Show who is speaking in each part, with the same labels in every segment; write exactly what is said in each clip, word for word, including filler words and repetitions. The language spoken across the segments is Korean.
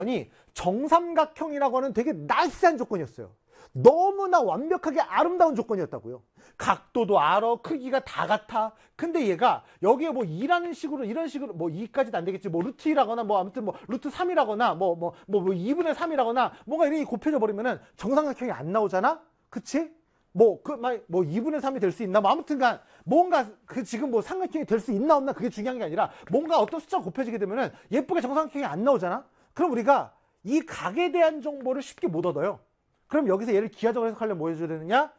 Speaker 1: 이 정삼각형이라고 하는 되게 나이스한 조건이었어요. 너무나 완벽하게 아름다운 조건이었다고요. 각도도 알아, 크기가 다 같아. 근데 얘가 여기에 뭐 이라는 식으로 이런 식으로 뭐 이까지도 안 되겠지. 뭐 루트 이라거나 뭐 아무튼 뭐 루트 삼이라거나 뭐 뭐 뭐 뭐 이분의 삼이라거나 뭔가 이렇게 곱해져 버리면은 정삼각형이 안 나오잖아. 그치? 뭐 그 막 뭐 이분의 삼이 될 수 있나? 뭐 아무튼간 뭔가 그 지금 뭐 삼각형이 될 수 있나 없나 그게 중요한 게 아니라 뭔가 어떤 숫자가 곱해지게 되면은 예쁘게 정삼각형이 안 나오잖아. 그럼 우리가 이 각에 대한 정보를 쉽게 못 얻어요. 그럼 여기서 얘를 기하적으로 해석하려면 뭐 해줘야 되느냐?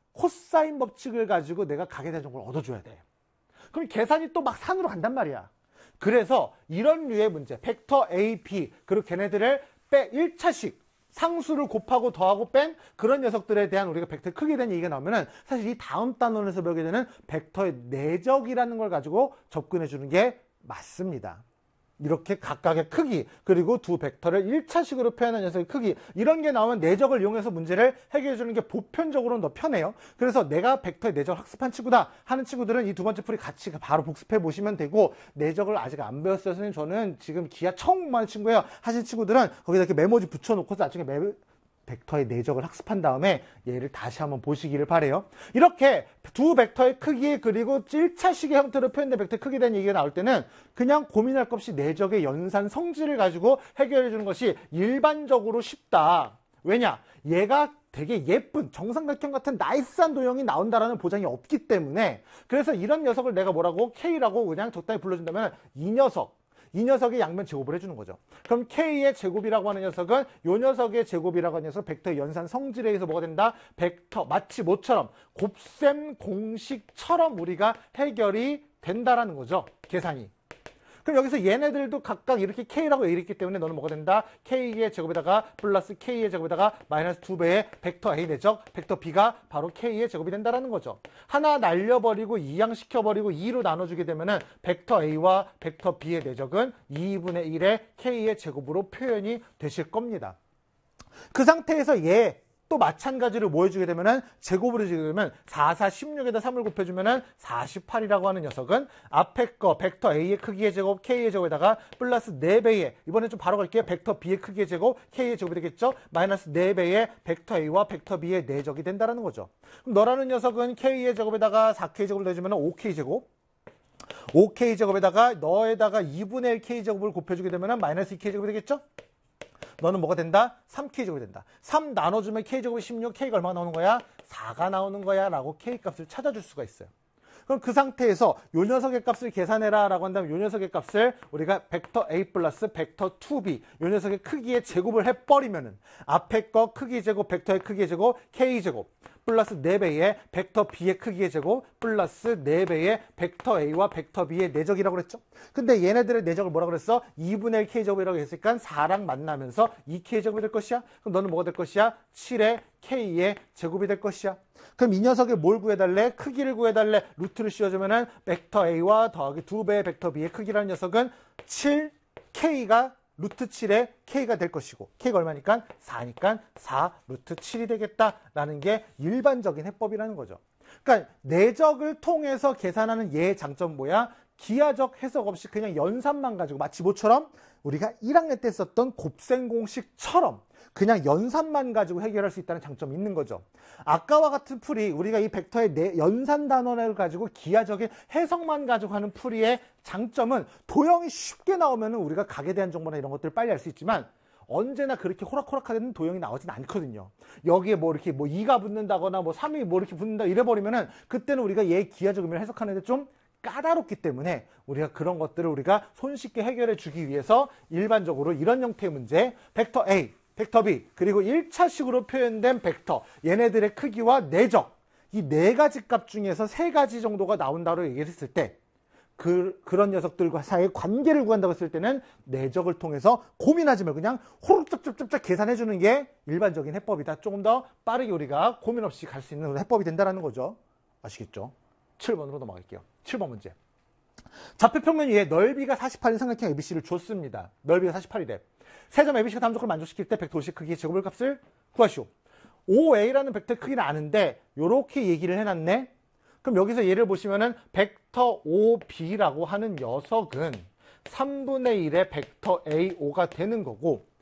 Speaker 1: 코사인 법칙을 가지고 내가 각에 대한 정보를 얻어줘야 돼. 그럼 계산이 또 막 산으로 간단 말이야. 그래서 이런 류의 문제, 벡터 A, B, 그리고 걔네들을 빼 일 차식 상수를 곱하고 더하고 뺀 그런 녀석들에 대한 우리가 벡터의 크기에 대한 얘기가 나오면은 사실 이 다음 단원에서 배우게 되는 벡터의 내적이라는 걸 가지고 접근해 주는 게 맞습니다. 이렇게 각각의 크기 그리고 두 벡터를 일 차식으로 표현한 녀석의 크기 이런 게 나오면 내적을 이용해서 문제를 해결해 주는 게 보편적으로는 더 편해요. 그래서 내가 벡터의 내적을 학습한 친구다 하는 친구들은 이 두 번째 풀이 같이 바로 복습해 보시면 되고 내적을 아직 안 배웠어요. 선생님 저는 지금 기하 처음 공부하는 친구예요 하신 친구들은 거기다 이렇게 메모지 붙여놓고서 나중에 매 벡터의 내적을 학습한 다음에 얘를 다시 한번 보시기를 바래요. 이렇게 두 벡터의 크기 그리고 일 차식의 형태로 표현된 벡터의 크기에 대한 얘기가 나올 때는 그냥 고민할 것 없이 내적의 연산 성질을 가지고 해결해 주는 것이 일반적으로 쉽다. 왜냐? 얘가 되게 예쁜 정삼각형 같은 나이스한 도형이 나온다라는 보장이 없기 때문에 그래서 이런 녀석을 내가 뭐라고 K라고 그냥 적당히 불러준다면 이 녀석 이 녀석의 양면 제곱을 해주는 거죠. 그럼 K의 제곱이라고 하는 녀석은 이 녀석의 제곱이라고 하는 녀석 벡터의 연산 성질에 의해서 뭐가 된다? 벡터 마치 뭐처럼 곱셈 공식처럼 우리가 해결이 된다라는 거죠. 계산이. 그럼 여기서 얘네들도 각각 이렇게 K라고 얘기했기 때문에 너는 뭐가 된다? K의 제곱에다가 플러스 K의 제곱에다가 마이너스 두 배의 벡터 A 내적 벡터 B가 바로 K의 제곱이 된다라는 거죠. 하나 날려버리고 이항시켜버리고 이로 나눠주게 되면은 벡터 A와 벡터 B의 내적은 이분의 일의 K의 제곱으로 표현이 되실 겁니다. 그 상태에서 얘 또 마찬가지로 뭐 해주게 되면은 제곱을 해주게 되면 사, 사, 십육에다 삼을 곱해주면은 사십팔이라고 하는 녀석은 앞에 거 벡터 A의 크기의 제곱 K의 제곱에다가 플러스 네 배의 이번엔 좀 바로 갈게요. 벡터 B의 크기의 제곱 K의 제곱이 되겠죠. 마이너스 네 배의 벡터 A와 벡터 B의 내적이 된다는 거죠. 그럼 너라는 녀석은 K의 제곱에다가 사 케이 제곱을 내주면은 오 케이 제곱 오 케이 제곱에다가 너에다가 이분의 일 케이 제곱을 곱해주게 되면은 마이너스 이 케이 제곱이 되겠죠. 너는 뭐가 된다? 삼 케이 제곱이 된다. 삼 나눠주면 K 제곱이 십육, K가 얼마가 나오는 거야? 사가 나오는 거야 라고 K 값을 찾아줄 수가 있어요. 그럼 그 상태에서 요 녀석의 값을 계산해라 라고 한다면 요 녀석의 값을 우리가 벡터 A 플러스 벡터 투 비 요 녀석의 크기의 제곱을 해버리면은 앞에 거 크기 제곱 벡터의 크기의 제곱 K 제곱 플러스 네 배의 벡터 B의 크기의 제곱 플러스 네 배의 벡터 A와 벡터 B의 내적이라고 그랬죠. 근데 얘네들의 내적을 뭐라고 그랬어? 이분의 일 케이 제곱이라고 했으니까 사랑 만나면서 이 케이 제곱이 될 것이야. 그럼 너는 뭐가 될 것이야? 칠의 K의 제곱이 될 것이야. 그럼 이 녀석의 뭘 구해달래? 크기를 구해달래. 루트를 씌워주면은 벡터 A와 더하기 두 배의 벡터 B의 크기라는 녀석은 칠 케이가 루트 칠의 K가 될 것이고 K가 얼마니까? 사니까 사 루트 칠이 되겠다라는 게 일반적인 해법이라는 거죠. 그러니까 내적을 통해서 계산하는 얘의 장점 뭐야? 기하적 해석 없이 그냥 연산만 가지고 마치 뭐처럼 우리가 일 학년 때 썼던 곱셈 공식처럼 그냥 연산만 가지고 해결할 수 있다는 장점이 있는 거죠. 아까와 같은 풀이 우리가 이 벡터의 내 연산 단원을 가지고 기하적인 해석만 가지고 하는 풀이의 장점은 도형이 쉽게 나오면 우리가 각에 대한 정보나 이런 것들을 빨리 알 수 있지만 언제나 그렇게 호락호락하게 도형이 나오진 않거든요. 여기에 뭐 이렇게 뭐 이가 붙는다거나 뭐 삼이 뭐 이렇게 붙는다 이래버리면은 그때는 우리가 얘 기하적 의미를 해석하는데 좀 까다롭기 때문에 우리가 그런 것들을 우리가 손쉽게 해결해 주기 위해서 일반적으로 이런 형태의 문제 벡터 A 벡터 B 그리고 일 차식으로 표현된 벡터 얘네들의 크기와 내적 이 네 가지 값 중에서 세 가지 정도가 나온다고 얘기했을 때 그, 그런 녀석들과 사이의 관계를 구한다고 했을 때는 내적을 통해서 고민하지 말고 그냥 호룩capcapcapcap 계산해 주는 게 일반적인 해법이다. 조금 더 빠르게 우리가 고민 없이 갈 수 있는 해법이 된다는 거죠. 아시겠죠? 칠 번으로 넘어갈게요. 칠 번 문제. 좌표평면 위에 넓이가 사십팔인 삼각형 에이비씨를 줬습니다. 넓이가 사십팔이래. 세 점 에이비씨가 다음 조건을 만족시킬 때 벡터 오씨 크기의 제곱을 값을 구하시오. 오 에이라는 벡터의 크기는 아는데 요렇게 얘기를 해놨네. 그럼 여기서 얘를 보시면은 벡터 오 비라고 하는 녀석은 삼분의 일의 벡터 에이 오가 되는 거고